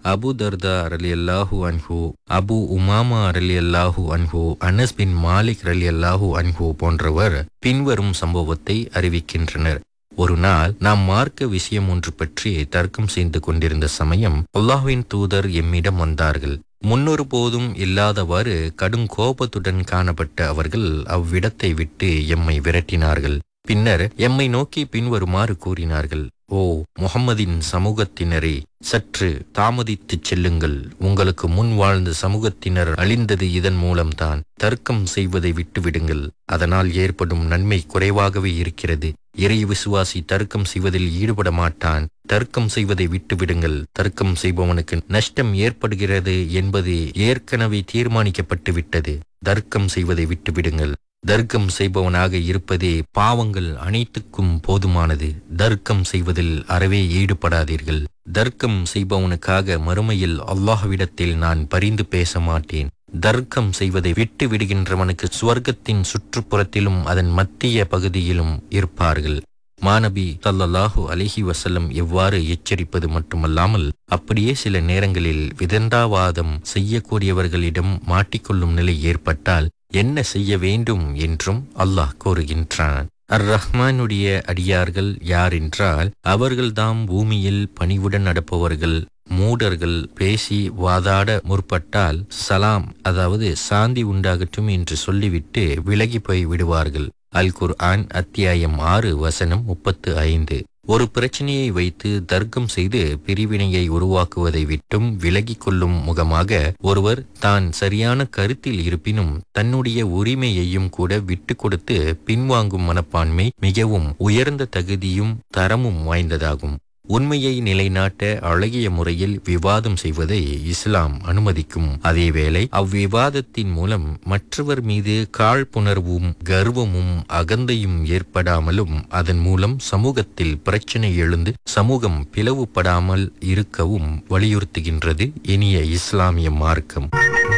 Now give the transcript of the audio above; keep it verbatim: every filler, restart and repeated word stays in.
அபு தர்தா ரலியல்லாஹு அன்ஹு, அபு உமாமா ரலியல்லாஹு அன்ஹு, அனஸ் பின் மாலிக் ரலியல்லாஹு அன்ஹு போன்றவர் பின்வரும் சம்பவத்தை அறிவிக்கின்றனர். ஒரு நாள் நாம் மார்க்க விஷயம் ஒன்று பற்றி தர்க்கம் செய்து கொண்டிருந்த சமயம் அல்லாஹ்வின் தூதர் எம்மிடம் வந்தார்கள். முன்னொரு போதும் இல்லாதவாறு கடும் கோபத்துடன் காணப்பட்ட அவர்கள் அவ்விடத்தை விட்டு எம்மை விரட்டினார்கள். பின்னர் எம்மை நோக்கி பின்வருமாறு கூறினார்கள்: ஓ முஹம்மதின் சமூகத்தினரே, சற்று தாமதித்துச் செல்லுங்கள். உங்களுக்கு முன் வாழ்ந்த சமூகத்தினர் அழிந்தது இதன் மூலம்தான். தர்க்கம் செய்வதை விட்டுவிடுங்கள், அதனால் ஏற்படும் நன்மை குறைவாகவே இருக்கிறது. இறை விசுவாசி தர்க்கம் செய்வதில் ஈடுபட மாட்டான். தர்க்கம் செய்வதை விட்டுவிடுங்கள், தர்க்கம் செய்பவனுக்கு நஷ்டம் ஏற்படுகிறது என்பது ஏற்கனவே தீர்மானிக்கப்பட்டு விட்டது. தர்க்கம் செய்வதை விட்டுவிடுங்கள். தர்க்கம் செய்பவனாக இருப்பதே பாவங்கள் அனைத்துக்கும் போதுமானது. தர்க்கம் செய்வதில் அறவே ஈடுபடாதீர்கள். தர்க்கம் செய்பவனுக்காக மறுமையில் அல்லாஹ்விடத்தில் நான் பரிந்து பேச மாட்டேன். தர்க்கம் செய்வதை விட்டு விடுகின்றவனுக்கு சுவர்க்கத்தின் சுற்றுப்புறத்திலும் அதன் மத்திய பகுதியிலும் இருப்பார்கள். மாநபி ஸல்லல்லாஹு அலைஹி வஸல்லம் எவ்வாறு எச்சரிப்பது மட்டுமல்லாமல் அப்படியே சில நேரங்களில் விதண்டாவாதம் செய்யக்கூடியவர்களிடம் மாட்டிக்கொள்ளும் நிலை ஏற்பட்டால் என்ன செய்ய வேண்டும் என்றும் அல்லாஹ் கூறுகின்றான். அர் ரஹ்மானுடைய அடியார்கள் யார் என்றால் அவர்கள்தாம் பூமியில் பணிவுடன் நடப்பவர்கள். மூடர்கள் பேசி வாதாட முற்பட்டால் சலாம், அதாவது சாந்தி உண்டாகட்டும் என்று சொல்லிவிட்டு விலகி போய் விடுவார்கள். அல் குர்ஆன் அத்தியாயம் ஆறு வசனம் முப்பத்து ஐந்து. ஒரு பிரச்சனையை வைத்து தர்க்கம் செய்து பிரிவினையை உருவாக்குவதை விட்டும் விலகிக் கொள்ளும் முகமாக ஒருவர் தான் சரியான கருத்தில் இருப்பினும் தன்னுடைய உரிமையையும் கூட விட்டு கொடுத்து பின்வாங்கும் மனப்பான்மை மிகவும் உயர்ந்த தகுதியும் தரமும் வாய்ந்ததாகும். உண்மையை நிலைநாட்ட அழகிய முறையில் விவாதம் செய்வதை இஸ்லாம் அனுமதிக்கும். அதேவேளை அவ்விவாதத்தின் மூலம் மற்றவர் மீது காழ்ப்புணர்வும் கர்வமும் அகந்தையும் ஏற்படாமலும் அதன் மூலம் சமூகத்தில் பிரச்சனை எழுந்து சமூகம் பிளவுபடாமல் இருக்கவும் வலியுறுத்துகின்றது இனிய இஸ்லாமிய மார்க்கம்.